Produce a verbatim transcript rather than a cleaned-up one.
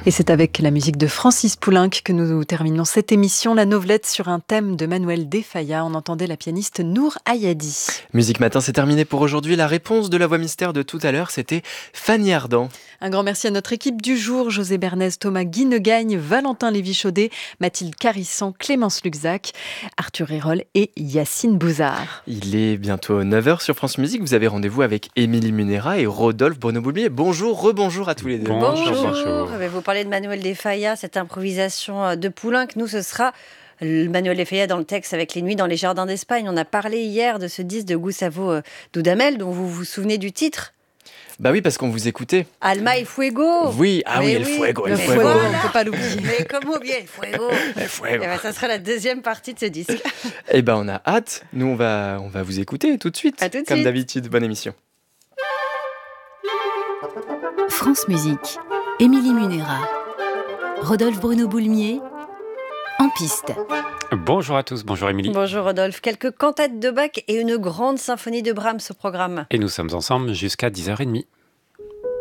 Et c'est avec la musique de Francis Poulenc que nous terminons cette émission, la novelette sur un thème de Manuel de Falla. On entendait la pianiste Nour Ayadi. Musique Matin, c'est terminé pour aujourd'hui. La réponse de la voix mystère de tout à l'heure, c'était Fanny Ardant. Un grand merci à notre équipe du jour, José Bernès, Thomas Guinegagne, Valentin Lévy-Chaudet, Mathilde Carisson, Clémence Luxac, Arthur Hérol et Yacine Bouzard. Il est bientôt neuf heures sur France Musique. Vous avez rendez-vous avec Émilie Munera et Rodolphe Bruno-Boulmier. Bonjour, rebonjour à tous les deux. Bonjour. Bonjour. Vous parlez de Manuel de Falla, cette improvisation de Poulenc. Nous, ce sera Manuel de Falla dans le texte avec Les Nuits dans les jardins d'Espagne. On a parlé hier de ce disque de Gustavo Dudamel, dont vous vous souvenez du titre ? Bah oui, parce qu'on vous écoutait. Alma y Fuego. Oui, ah Mais oui, El oui. Fuego, El Le Fuego. fuego, on ne peut pas l'oublier. Mais comment bien El Fuego. El Fuego. Et ben, ça sera la deuxième partie de ce disque. Eh ben, on a hâte. Nous, on va, on va vous écouter tout de suite. À tout de Comme suite. d'habitude, bonne émission. France Musique, Émilie Munera, Rodolphe Bruno-Boulmier, en piste. Bonjour à tous, bonjour Émilie. Bonjour Rodolphe. Quelques cantates de Bach et une grande symphonie de Brahms au programme. Et nous sommes ensemble jusqu'à dix heures trente.